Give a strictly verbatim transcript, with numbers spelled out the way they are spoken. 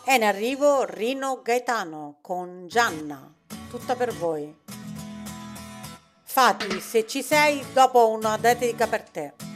È in arrivo Rino Gaetano con Gianna, tutta per voi. Fati, se ci sei, dopo una dedica per te.